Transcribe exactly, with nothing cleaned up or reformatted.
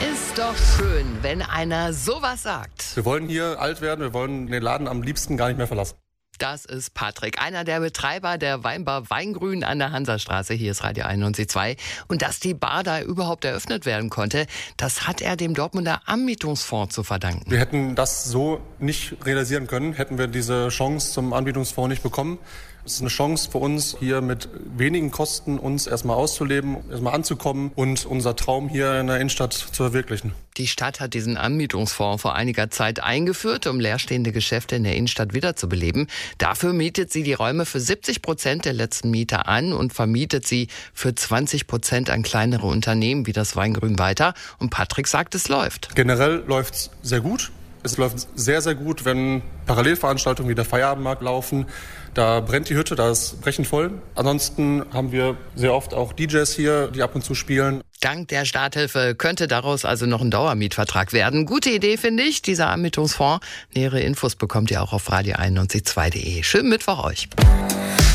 Ist doch schön, wenn einer sowas sagt. Wir wollen hier alt werden, wir wollen den Laden am liebsten gar nicht mehr verlassen. Das ist Patrick, einer der Betreiber der Weinbar Weingrün an der Hansastraße. Hier ist Radio einundneunzig Komma zwei. Und dass die Bar da überhaupt eröffnet werden konnte, das hat er dem Dortmunder Anmietungsfonds zu verdanken. Wir hätten das so nicht realisieren können, hätten wir diese Chance zum Anmietungsfonds nicht bekommen. Es ist eine Chance für uns, hier mit wenigen Kosten uns erstmal auszuleben, erstmal anzukommen und unser Traum hier in der Innenstadt zu verwirklichen. Die Stadt hat diesen Anmietungsfonds vor einiger Zeit eingeführt, um leerstehende Geschäfte in der Innenstadt wiederzubeleben. Dafür mietet sie die Räume für siebzig Prozent der letzten Mieter an und vermietet sie für zwanzig Prozent an kleinere Unternehmen wie das Weingrün weiter. Und Patrick sagt, es läuft. Generell läuft es sehr gut. Es läuft sehr, sehr gut, wenn Parallelveranstaltungen wie der Feierabendmarkt laufen. Da brennt die Hütte, da ist brechend voll. Ansonsten haben wir sehr oft auch D Js hier, die ab und zu spielen. Dank der Starthilfe könnte daraus also noch ein Dauermietvertrag werden. Gute Idee, finde ich, dieser Anmietungsfonds. Nähere Infos bekommt ihr auch auf radio einundneunzig Komma zwei punkt de. Schönen Mittwoch euch.